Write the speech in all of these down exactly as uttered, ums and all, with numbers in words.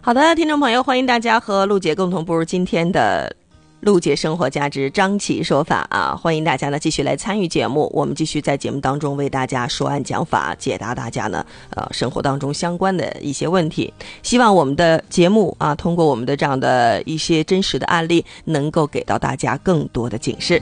好的，听众朋友，欢迎大家和陆姐共同步入今天的陆姐生活价值张琪说法啊！欢迎大家呢继续来参与节目，我们继续在节目当中为大家说案讲法，解答大家呢呃生活当中相关的一些问题。希望我们的节目啊，通过我们的这样的一些真实的案例，能够给到大家更多的警示。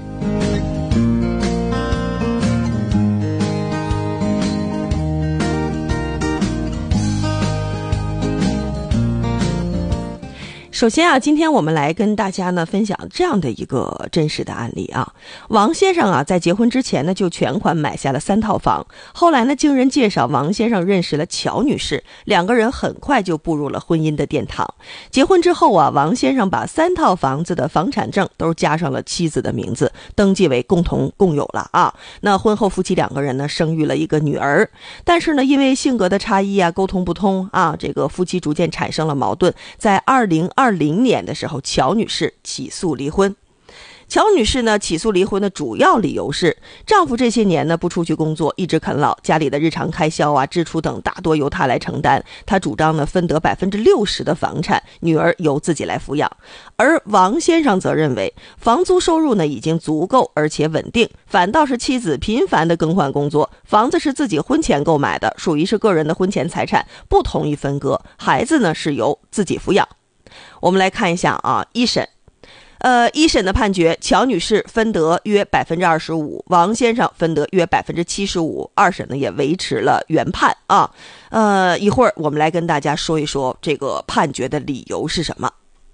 首先啊，今天我们来跟大家呢分享这样的一个真实的案例啊。王先生啊，在结婚之前呢就全款买下了三套房，后来呢经人介绍，王先生认识了乔女士，两个人很快就步入了婚姻的殿堂。结婚之后啊，王先生把三套房子的房产证都加上了妻子的名字，登记为共同共有了啊。那婚后夫妻两个人呢生育了一个女儿，但是呢因为性格的差异啊，沟通不通啊，这个夫妻逐渐产生了矛盾。在二零二零年的时候，乔女士起诉离婚。乔女士呢起诉离婚的主要理由是，丈夫这些年呢不出去工作，一直啃老，家里的日常开销啊、支出等大多由她来承担。她主张呢分得百分之六十的房产，女儿由自己来抚养。而王先生则认为，房租收入呢已经足够而且稳定，反倒是妻子频繁的更换工作，房子是自己婚前购买的，属于是个人的婚前财产，不同意分割，孩子呢是由自己抚养。我们来看一下啊，一审，呃，一审的判决，乔女士分得约百分之二十五，王先生分得约百分之七十五。二审呢也维持了原判啊。呃，一会儿我们来跟大家说一说这个判决的理由是什么。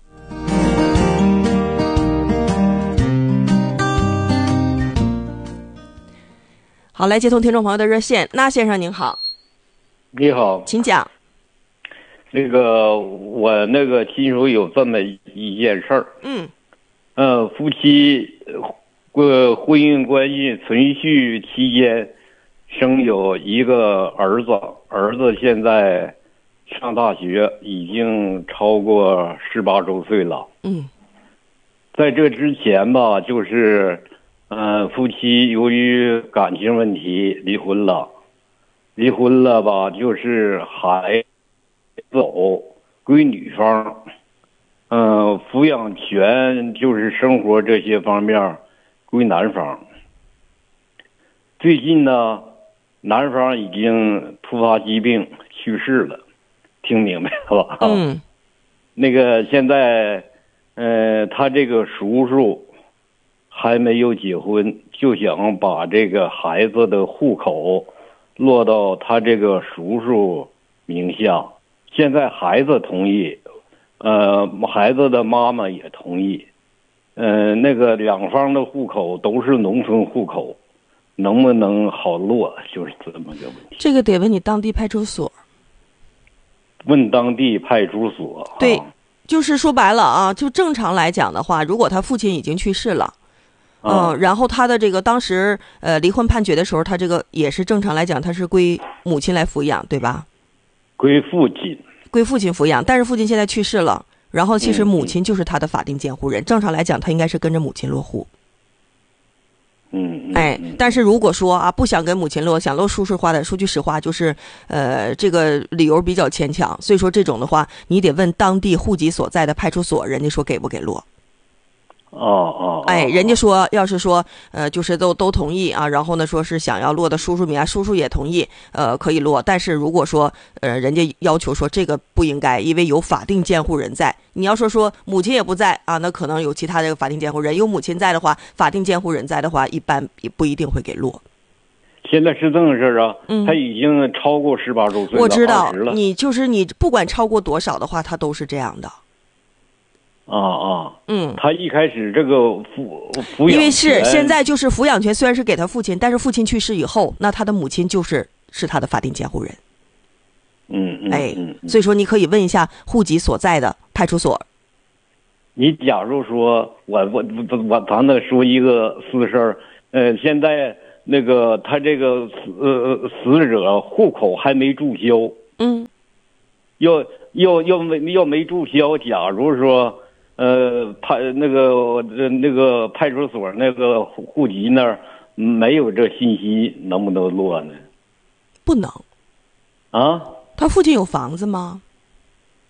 好，来接通听众朋友的热线，那先生您好。 你好， 请讲。 那个我那个亲属有这么一件事儿， 嗯， 呃，夫妻呃婚姻关系存续期间生有一个儿子，儿子现在上大学，已经超过十八周岁了。 嗯， 在这之前吧，就是呃夫妻由于感情问题离婚了，离婚了吧，就是还。走归女方，嗯、呃，抚养权就是生活这些方面归男方。最近呢，男方已经突发疾病去世了，听明白了吧？ 嗯， 那个现在，呃，他这个叔叔还没有结婚，就想把这个孩子的户口落到他这个叔叔名下。现在孩子同意，呃，孩子的妈妈也同意，呃，那个两方的户口都是农村户口，能不能好落，就是这么个问题。 这个得问你当地派出所。 问当地派出所。 对， 啊、 就是说白了啊，就正常来讲的话，如果他父亲已经去世了，嗯、 啊呃，然后他的这个当时呃离婚判决的时候，他这个也是正常来讲，他是归母亲来抚养，对吧？ 归父亲， 归父亲抚养，但是父亲现在去世了，然后其实母亲就是他的法定监护人，嗯、正常来讲他应该是跟着母亲落户。 嗯， 哎，但是如果说啊不想跟母亲落，想落叔叔话的，说句实话，就是呃这个理由比较牵强，所以说这种的话，你得问当地户籍所在的派出所，人家说给不给落。 哦哦， 哎，人家说要是说呃就是都都同意啊，然后呢说是想要落的叔叔名啊，叔叔也同意，呃可以落，但是如果说呃人家要求说这个不应该，因为有法定监护人在，你要说说母亲也不在啊，那可能有其他的法定监护人，有母亲在的话，法定监护人在的话，一般也不一定会给落。 现在是这么事儿啊， 嗯， 他已经超过十八周岁了， 我知道， 了你就是你不管超过多少的话，他都是这样的。 啊啊， 嗯， 他一开始这个抚抚养权， 因为是现在就是抚养权虽然是给他父亲，但是父亲去世以后，那他的母亲就是是他的法定监护人。 嗯嗯， 哎， 嗯嗯， 所以说你可以问一下户籍所在的派出所。 你假如说我我我我咱得说一个私事儿，呃，现在那个他这个死呃死者户口还没注销， 嗯， 要要要没要没注销，假如说。呃，派那个那个派出所那个户籍那儿没有这信息，能不能落呢？ 不能。 啊？ 他父亲有房子吗？ 他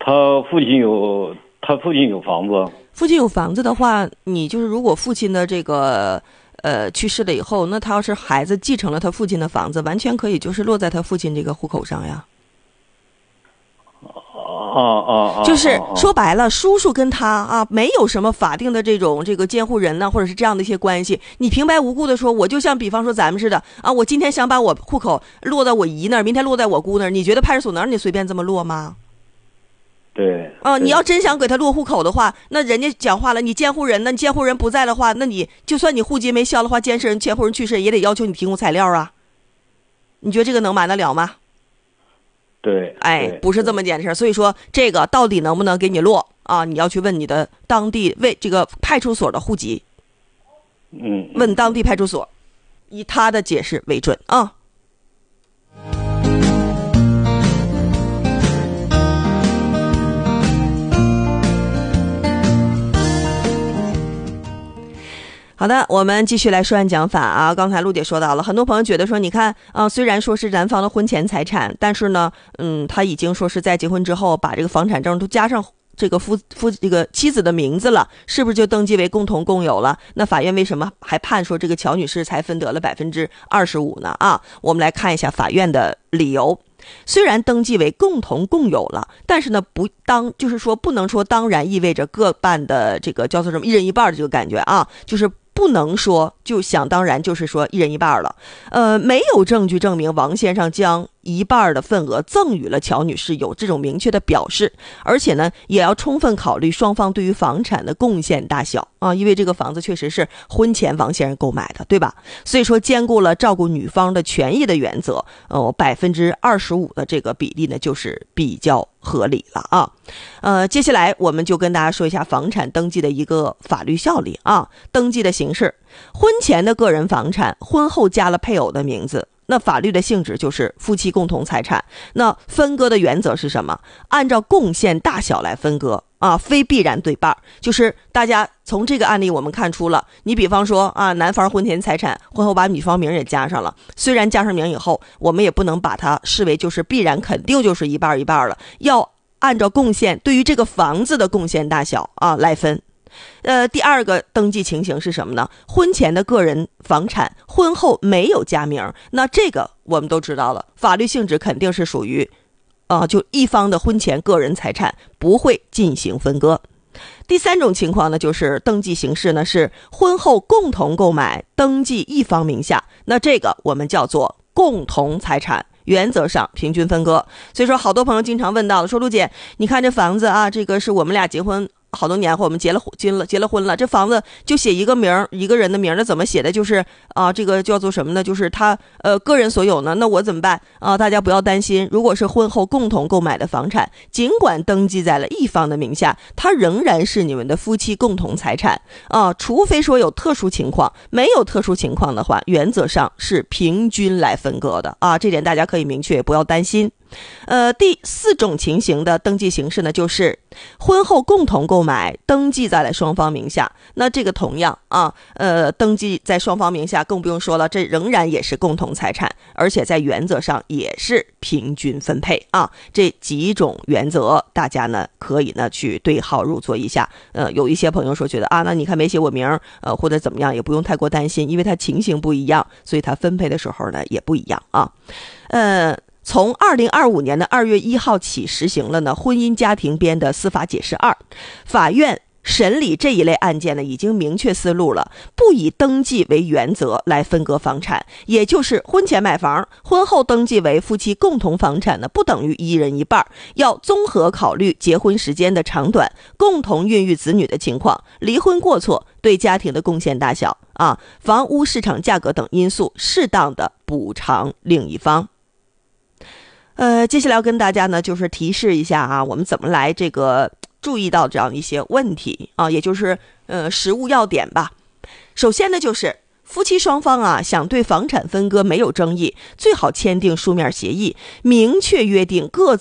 他父亲有他父亲有房子。 父亲有房子的话，你就是如果父亲的这个呃去世了以后，那他要是孩子继承了他父亲的房子，完全可以就是落在他父亲这个户口上呀。 啊啊啊！ 就是说白了，叔叔跟他啊没有什么法定的这种这个监护人呢，或者是这样的一些关系。你平白无故的说，我就像比方说咱们似的啊，我今天想把我户口落到我姨那儿，明天落在我姑那儿，你觉得派出所能让你随便这么落吗？ 对啊，你要真想给他落户口的话，那人家讲话了，你监护人呢？你监护人不在的话，那你就算你户籍没销的话，监视人、监护人去世也得要求你提供材料啊。你觉得这个能瞒得了吗？ 对， 哎，不是这么件事。所以说，这个到底能不能给你落啊？你要去问你的当地为这个派出所的户籍， 嗯， 问当地派出所，以他的解释为准啊。好的，我们继续来说案讲法啊。刚才陆姐说到了，很多朋友觉得说，你看啊、呃，虽然说是男方的婚前财产，但是呢，嗯，他已经说是在结婚之后把这个房产证都加上这个夫夫这个妻子的名字了，是不是就登记为共同共有了？那法院为什么还判说这个乔女士才分得了百分之二十五呢？啊，我们来看一下法院的理由。虽然登记为共同共有了，但是呢，不当就是说不能说当然意味着各办的这个叫做什么一人一半的这个感觉啊，就是不能说就想当然就是说一人一半了。呃，没有证据证明王先生将一半的份额赠与了乔女士有这种明确的表示，而且呢，也要充分考虑双方对于房产的贡献大小啊，因为这个房子确实是婚前王先生购买的，对吧？所以说兼顾了照顾女方的权益的原则，呃，百分之二十五的这个比例呢，就是比较合理了啊。呃，接下来我们就跟大家说一下房产登记的一个法律效力啊。登记的形式，婚前的个人房产，婚后加了配偶的名字。那法律的性质就是夫妻共同财产。那分割的原则是什么？按照贡献大小来分割啊，非必然对半。就是大家从这个案例我们看出了，你比方说啊，男方婚前财产，婚后把女方名也加上了，虽然加上名以后，我们也不能把它视为就是必然肯定就是一半一半了，要按照贡献对于这个房子的贡献大小啊来分。呃，第二个登记情形是什么呢？婚前的个人房产，婚后没有加名，那这个我们都知道了，法律性质肯定是属于，啊、呃，就一方的婚前个人财产不会进行分割。第三种情况呢，就是登记形式呢是婚后共同购买，登记一方名下，那这个我们叫做共同财产。原则上平均分割。所以说好多朋友经常问到了，说陆姐，你看这房子啊，这个是我们俩结婚好多年，或我们结了结了结了婚了，这房子就写一个名一个人的名，那怎么写的就是啊，这个叫做什么呢？就是他呃个人所有呢？那我怎么办啊？大家不要担心，如果是婚后共同购买的房产，尽管登记在了一方的名下，它仍然是你们的夫妻共同财产啊，除非说有特殊情况，没有特殊情况的话，原则上是平均来分割的啊，这点大家可以明确，不要担心。呃，第四种情形的登记形式呢，就是婚后共同购买，登记在了双方名下。那这个同样啊，呃，登记在双方名下，更不用说了，这仍然也是共同财产，而且在原则上也是平均分配啊。这几种原则，大家呢可以呢去对号入座一下。呃，有一些朋友说觉得啊，那你看没写我名，呃，或者怎么样，也不用太过担心，因为它情形不一样，所以它分配的时候呢也不一样啊。呃。从二零二五年的二月一号起实行了呢婚姻家庭编的司法解释二，法院审理这一类案件呢已经明确思路了，不以登记为原则来分割房产，也就是婚前买房，婚后登记为夫妻共同房产呢不等于一人一半，要综合考虑结婚时间的长短，共同孕育子女的情况，离婚过错对家庭的贡献大小啊，房屋市场价格等因素，适当的补偿另一方。呃，接下来要跟大家呢，就是提示一下啊，我们怎么来这个注意到这样一些问题啊，也就是呃实务要点吧。首先呢，就是夫妻双方啊，想对房产分割没有争议，最好签订书面协议，明确约定各自